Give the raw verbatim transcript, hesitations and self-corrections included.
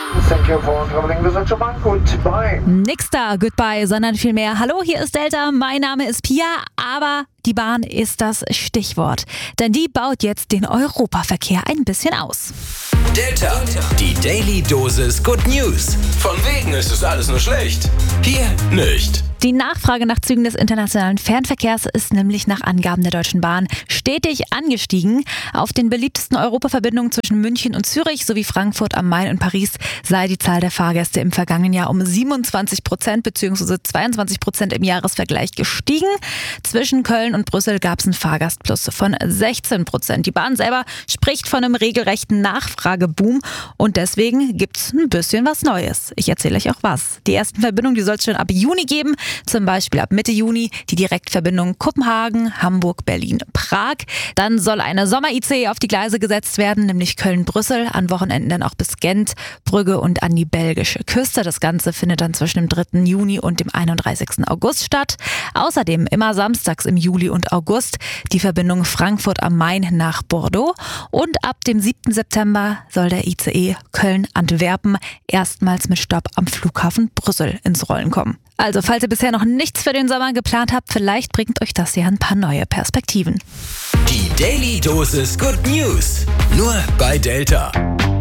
Thank you for traveling with Deutsche Bank. Goodbye. Nix da, goodbye, sondern vielmehr hallo, hier ist Delta, mein Name ist Pia, aber die Bahn ist das Stichwort. Denn die baut jetzt den Europaverkehr ein bisschen aus. Delta, die Daily Dosis Good News. Von wegen ist es alles nur schlecht. Hier nicht. Die Nachfrage nach Zügen des internationalen Fernverkehrs ist nämlich nach Angaben der Deutschen Bahn stetig angestiegen. Auf den beliebtesten Europaverbindungen zwischen München und Zürich sowie Frankfurt am Main und Paris sei die Zahl der Fahrgäste im vergangenen Jahr um siebenundzwanzig Prozent bzw. zweiundzwanzig Prozent im Jahresvergleich gestiegen. Zwischen Köln und Brüssel gab es einen Fahrgastplus von sechzehn Prozent. Die Bahn selber spricht von einem regelrechten Nachfrageboom und deswegen gibt es ein bisschen was Neues. Ich erzähle euch auch was. Die ersten Verbindungen, die soll es schon ab Juni geben. Zum Beispiel ab Mitte Juni die Direktverbindung Kopenhagen, Hamburg, Berlin, Prag. Dann soll eine Sommer-I C E auf die Gleise gesetzt werden, nämlich Köln-Brüssel, an Wochenenden dann auch bis Gent, Brügge und an die belgische Küste. Das Ganze findet dann zwischen dem dritten Juni und dem einunddreißigsten August statt. Außerdem immer samstags im Juli und August die Verbindung Frankfurt am Main nach Bordeaux. Und ab dem siebten September soll der I C E Köln-Antwerpen erstmals mit Stopp am Flughafen Brüssel ins Rollen kommen. Also, falls ihr bisher noch nichts für den Sommer geplant habt, vielleicht bringt euch das ja ein paar neue Perspektiven. Die Daily Dosis Good News. Nur bei Delta.